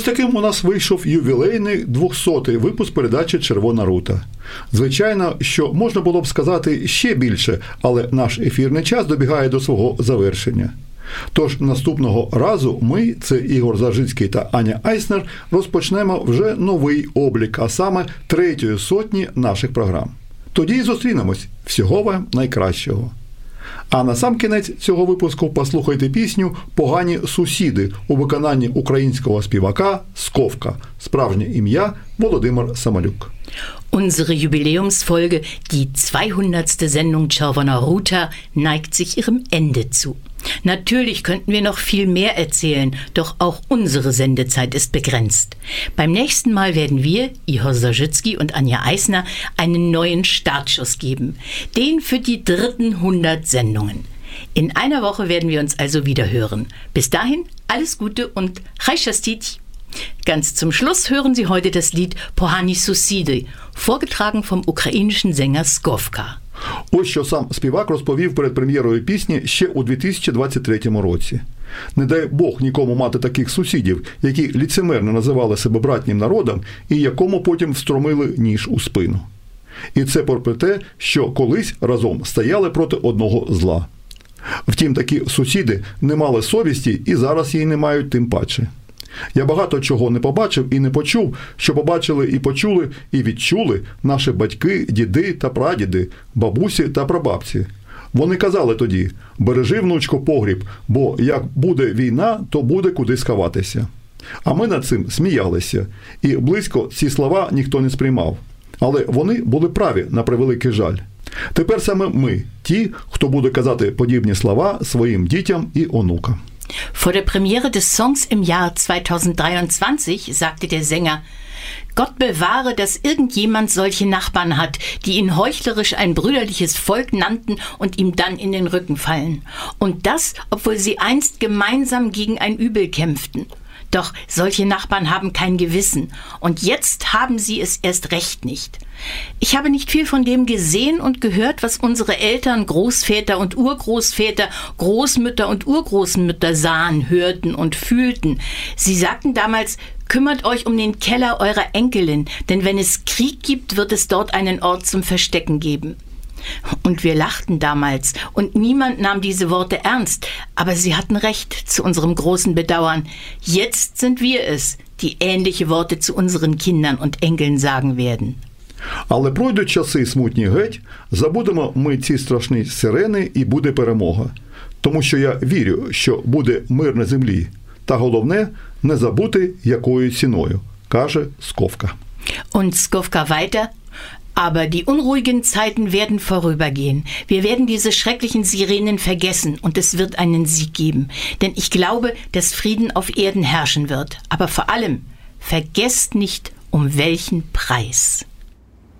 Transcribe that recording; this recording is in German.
таким у нас вийшов ювілейний 200-й випуск передачі «Червона рута». Звичайно, що можна було б сказати ще більше, але наш ефірний час добігає до свого завершення. Тож наступного разу ми, це Ігор Зажицький та Аня Айснер, розпочнемо вже новий облік, а саме 3-ї сотні наших програм. Тоді й зустрінемось. Всього вам найкращого. А на сам кінець цього випуску послухайте пісню «Погані сусіди» у виконанні українського співака Сковка. Справжнє ім'я Володимир Самолюк. Unsere Jubiläumsfolge, die 200. Sendung Czerwona Ruta, neigt sich ihrem Ende zu. Natürlich könnten wir noch viel mehr erzählen, doch auch unsere Sendezeit ist begrenzt. Beim nächsten Mal werden wir, Ihor Zajicki und Anja Eisner, einen neuen Startschuss geben. Den für die dritten 100 Sendungen. In einer Woche werden wir uns also wieder hören. Bis dahin, alles Gute und Chai Shastit. Ganz zum Schluss hören Sie heute das Lied «Pogani sусіди», vorgetragen vom ukrainischen Sänger Skovka. Ось що сам співак розповів перед прем'єрою пісні ще у 2023 році. Не дай Бог нікому мати таких сусідів, які ліцемерно називали себе братнім народом і якому потім встромили ніж у спину. І це попри те, що колись разом стояли проти одного зла. Втім, такі сусіди не мали совісті і зараз її не мають тим паче. Я багато чого не побачив і не почув, що побачили і почули, і відчули наші батьки, діди та прадіди, бабусі та прабабці. Вони казали тоді: «Бережи, внучко, погріб, бо як буде війна, то буде куди сховатися». А ми над цим сміялися, і близько ці слова ніхто не сприймав. Але вони були праві, на превеликий жаль. Тепер саме ми, ті, хто буде казати подібні слова своїм дітям і онукам. Vor der Premiere des Songs im Jahr 2023 sagte der Sänger: Gott bewahre, dass irgendjemand solche Nachbarn hat, die ihn heuchlerisch ein brüderliches Volk nannten und ihm dann in den Rücken fallen. Und das, obwohl sie einst gemeinsam gegen ein Übel kämpften. Doch solche Nachbarn haben kein Gewissen und jetzt haben sie es erst recht nicht. Ich habe nicht viel von dem gesehen und gehört, was unsere Eltern, Großväter und Urgroßväter, Großmütter und Urgroßmütter sahen, hörten und fühlten. Sie sagten damals: Kümmert euch um den Keller eurer Enkelin, denn wenn es Krieg gibt, wird es dort einen Ort zum Verstecken geben. Und wir lachten damals und niemand nahm diese Worte ernst, aber sie hatten recht, zu unserem großen Bedauern. Jetzt sind wir es, die ähnliche Worte zu unseren Kindern und Enkeln sagen werden. Але пройдуть часи смутні геть, забудемо ми ці страшні сирени і буде перемога. Тому що я вірю, що буде мир на землі. Та головне – не забути, якою ціною, каже Сковка. Und Skovka weiter: Aber die unruhigen Zeiten werden vorübergehen. Wir werden diese schrecklichen Sirenen vergessen und es wird einen Sieg geben. Denn ich glaube, dass Frieden auf Erden herrschen wird. Aber vor allem, vergesst nicht, um welchen Preis.